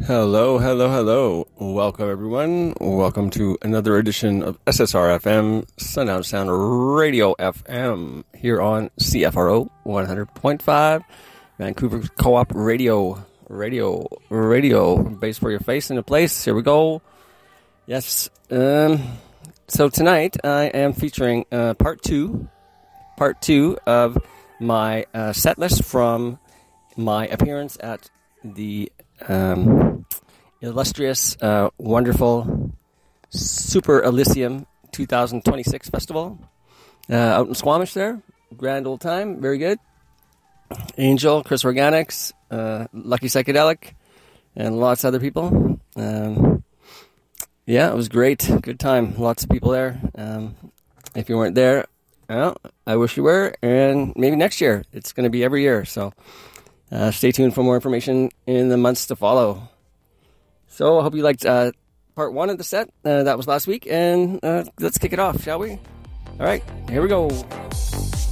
Hello, hello, hello. Welcome, everyone. Welcome to another edition of SSR FM, Sundown Sound Radio FM, here on CFRO 100.5, Vancouver Co-op Radio, base for your face in a place. Here we go. Yes. So tonight I am featuring part two of my set list from my appearance at the illustrious, wonderful Super Elysium 2026 Festival out in Squamish there. Grand old time. Very good. Angel, Chris Organics, Lucky Psychedelic, and lots of other people. Yeah, it was great. Good time. Lots of people there. If you weren't there, well, I wish you were. And maybe next year. It's going to be every year. So stay tuned for more information in the months to follow. So I hope you liked part one of the set. That was last week. And let's kick it off, shall we? All right, here we go.